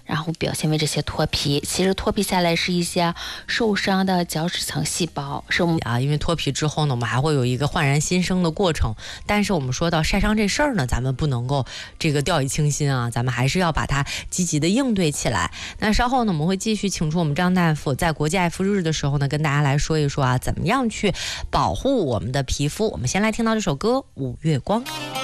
然后表现为这些脱皮。其实脱皮下来是一些受伤的角质层细胞，是我们因为脱皮之后呢，我们还会有一个焕然新生的过程。但是我们说到晒伤这事儿呢，咱们不能够这个掉以轻心啊，咱们还是要把它积极的应对起来。那稍后呢，我们会继续请出我们张大夫，在国际爱肤日的时候呢，跟大家来说一说怎么样去保护我们的皮肤。我们先来听到这首歌《五月光》。